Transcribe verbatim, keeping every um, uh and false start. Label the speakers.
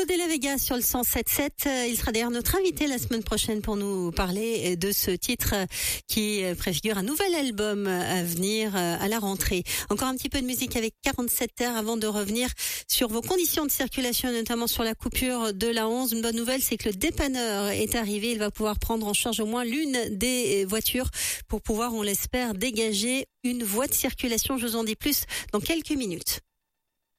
Speaker 1: Joe Della Vega sur le cent sept sept. Il sera d'ailleurs notre invité la semaine prochaine pour nous parler de ce titre qui préfigure un nouvel album à venir à la rentrée. Encore un petit peu de musique avec quarante-sept heures avant de revenir sur vos conditions de circulation, notamment sur la coupure de l'A onze. Une bonne nouvelle, c'est que le dépanneur est arrivé. Il va pouvoir prendre en charge au moins l'une des voitures pour pouvoir, on l'espère, dégager une voie de circulation. Je vous en dis plus dans quelques minutes.